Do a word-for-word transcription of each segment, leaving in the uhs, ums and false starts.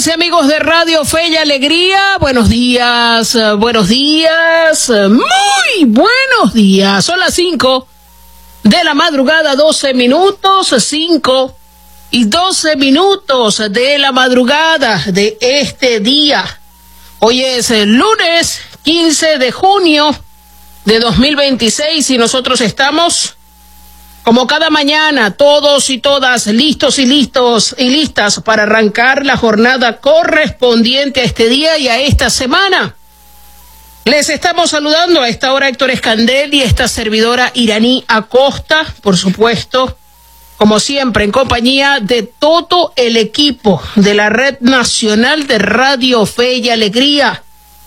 amigas y amigos de Radio Fe y Alegría, buenos días, uh, buenos días, uh, muy buenos días. Son las cinco de la madrugada, doce minutos, cinco y doce minutos de la madrugada de este día. Hoy es el lunes quince de junio de dos mil veintiséis y nosotros estamos, como cada mañana, todos y todas listos y listos y listas para arrancar la jornada correspondiente a este día y a esta semana. Les estamos saludando a esta hora Héctor Escandel y esta servidora Iraní Acosta, por supuesto, como siempre, en compañía de todo el equipo de la Red Nacional de Radio Fe y Alegría.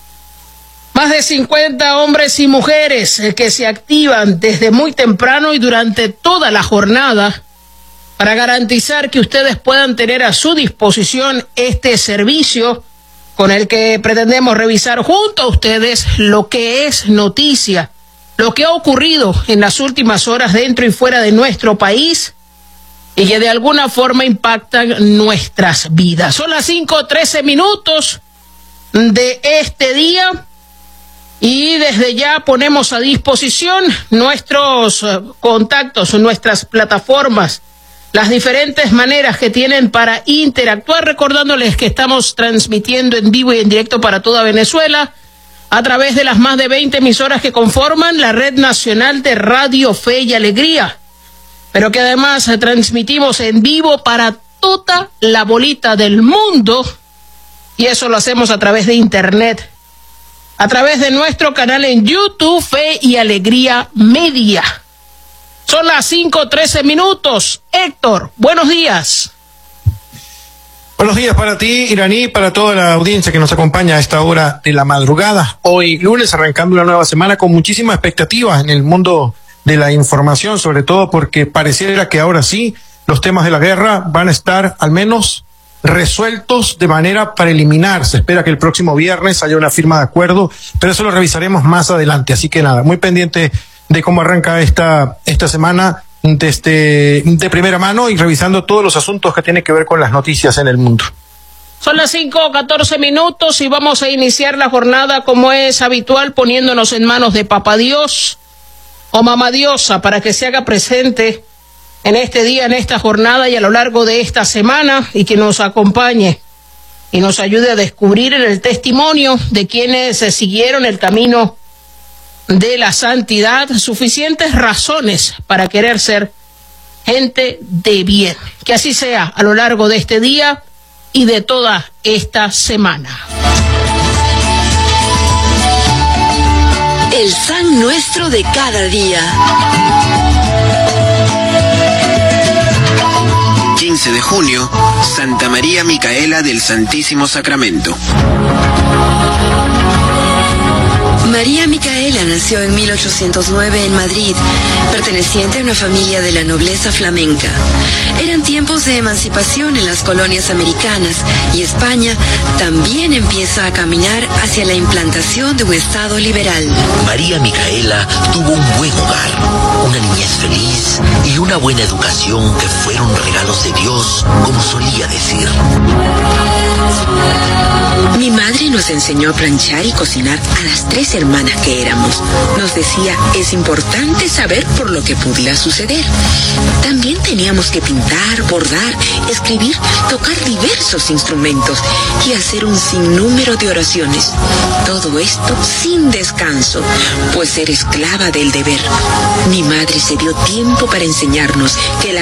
Más de cincuenta hombres y mujeres que se activan desde muy temprano y durante toda la jornada para garantizar que ustedes puedan tener a su disposición este servicio con el que pretendemos revisar junto a ustedes lo que es noticia, lo que ha ocurrido en las últimas horas dentro y fuera de nuestro país y que de alguna forma impactan nuestras vidas. Son las cinco trece minutos de este día. Y desde ya ponemos a disposición nuestros uh, contactos, nuestras plataformas, las diferentes maneras que tienen para interactuar, recordándoles que estamos transmitiendo en vivo y en directo para toda Venezuela a través de las más de veinte emisoras que conforman la Red Nacional de Radio Fe y Alegría, pero que además uh, transmitimos en vivo para toda la bolita del mundo, y eso lo hacemos a través de Internet, a través de nuestro canal en YouTube, Fe y Alegría Media. Son las cinco trece minutos. Héctor, buenos días. Buenos días para ti, Iraní, para toda la audiencia que nos acompaña a esta hora de la madrugada. Hoy lunes, arrancando una nueva semana con muchísima expectativa en el mundo de la información, sobre todo porque pareciera que ahora sí los temas de la guerra van a estar al menos resueltos de manera preliminar. Se espera que el próximo viernes haya una firma de acuerdo, pero eso lo revisaremos más adelante. Así que nada, muy pendiente de cómo arranca esta esta semana desde de primera mano y revisando todos los asuntos que tienen que ver con las noticias en el mundo. Son las cinco catorce minutos y vamos a iniciar la jornada como es habitual, poniéndonos en manos de Papá Dios o Mamá Diosa para que se haga presente en este día, en esta jornada y a lo largo de esta semana, y que nos acompañe y nos ayude a descubrir en el testimonio de quienes se siguieron el camino de la santidad suficientes razones para querer ser gente de bien. Que así sea a lo largo de este día y de toda esta semana. El San Nuestro de cada día. quince de junio, Santa María Micaela del Santísimo Sacramento. María Micaela nació en mil ochocientos nueve en Madrid, perteneciente a una familia de la nobleza flamenca. Eran tiempos de emancipación en las colonias americanas y España también empieza a caminar hacia la implantación de un Estado liberal. María Micaela tuvo un buen hogar, una niñez feliz y una buena educación que fueron regalos de Dios, como solía decir. Mi madre nos enseñó a planchar y cocinar a las tres hermanas que éramos. Nos decía, es importante saber por lo que pudiera suceder. También teníamos que pintar, bordar, escribir, tocar diversos instrumentos y hacer un sinnúmero de oraciones. Todo esto sin descanso, pues ser esclava del deber. Mi madre se dio tiempo para enseñarnos que la